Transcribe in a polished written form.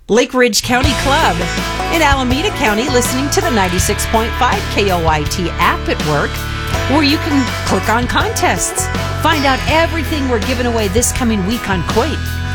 Lake Ridge County Club. In Alameda County, listening to the 96.5 KOIT app at work, where you can click on contests. Find out everything we're giving away this coming week on Coit.